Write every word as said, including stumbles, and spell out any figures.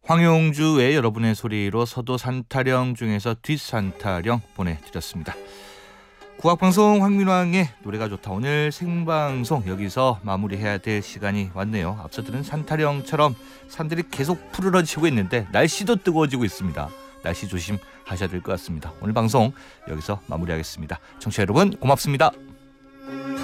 황용주의 여러분의 소리로 서도 산타령 중에서 뒷산타령 보내드렸습니다. 국악방송 황민왕의 노래가 좋다. 오늘 생방송 여기서 마무리해야 될 시간이 왔네요. 앞서 들은 산타령처럼 산들이 계속 푸르러지고 있는데 날씨도 뜨거워지고 있습니다. 날씨 조심하셔야 될 것 같습니다. 오늘 방송 여기서 마무리하겠습니다. 청취자 여러분 고맙습니다.